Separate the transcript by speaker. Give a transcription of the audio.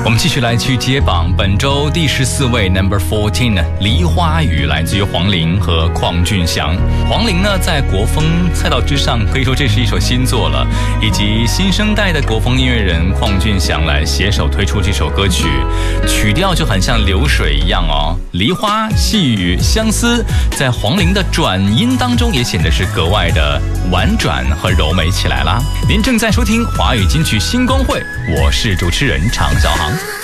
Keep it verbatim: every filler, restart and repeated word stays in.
Speaker 1: 我们继续来去接榜，本周第十四位 number fourteen 呢，梨花雨来自于黄龄和邝俊祥。黄龄呢在国风赛道之上，可以说这是一首新作了，以及新生代的国风音乐人邝俊祥来携手推出这首歌曲，曲调就很像流水一样哦，梨花细雨相思，在黄龄的转音当中也显得是格外的婉转和柔美起来啦。您正在收听华语金曲新光会，我是主持人常小航。